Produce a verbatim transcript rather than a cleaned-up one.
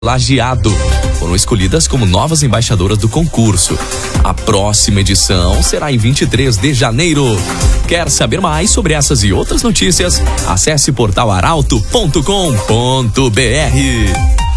Lajeado foram escolhidas como novas embaixadoras do concurso. A próxima edição será em vinte e três de janeiro. Quer saber mais sobre essas e outras notícias? Acesse portal arauto ponto com ponto br.